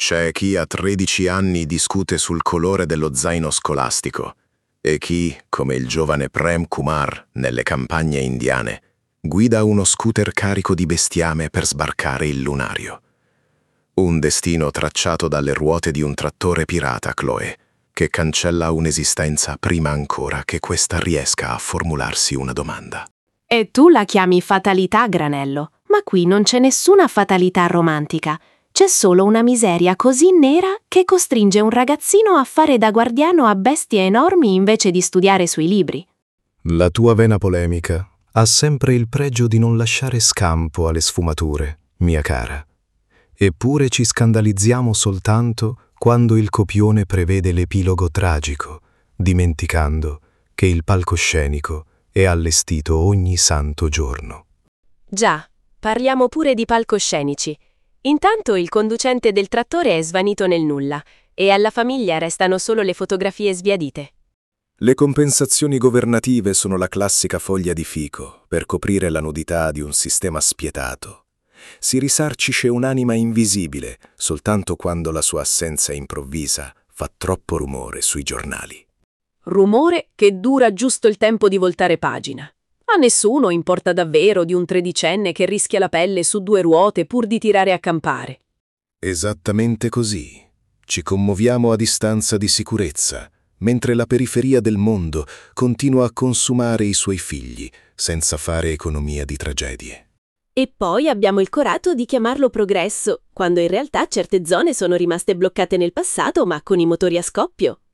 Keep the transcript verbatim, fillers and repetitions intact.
C'è chi a tredici anni discute sul colore dello zaino scolastico e chi, come il giovane Prem Kumar nelle campagne indiane, guida uno scooter carico di bestiame per sbarcare il lunario. Un destino tracciato dalle ruote di un trattore pirata, Chloe, che cancella un'esistenza prima ancora che questa riesca a formularsi una domanda. E tu la chiami fatalità, Granello, ma qui non c'è nessuna fatalità romantica. C'è solo una miseria così nera che costringe un ragazzino a fare da guardiano a bestie enormi invece di studiare sui libri. La tua vena polemica ha sempre il pregio di non lasciare scampo alle sfumature, mia cara. Eppure ci scandalizziamo soltanto quando il copione prevede l'epilogo tragico, dimenticando che il palcoscenico è allestito ogni santo giorno. Già, parliamo pure di palcoscenici. Intanto il conducente del trattore è svanito nel nulla e alla famiglia restano solo le fotografie sbiadite. Le compensazioni governative sono la classica foglia di fico per coprire la nudità di un sistema spietato. Si risarcisce un'anima invisibile soltanto quando la sua assenza improvvisa fa troppo rumore sui giornali. Rumore che dura giusto il tempo di voltare pagina. A nessuno importa davvero di un tredicenne che rischia la pelle su due ruote pur di tirare a campare. Esattamente così. Ci commuoviamo a distanza di sicurezza, mentre la periferia del mondo continua a consumare i suoi figli senza fare economia di tragedie. E poi abbiamo il coraggio di chiamarlo progresso, quando in realtà certe zone sono rimaste bloccate nel passato ma con i motori a scoppio.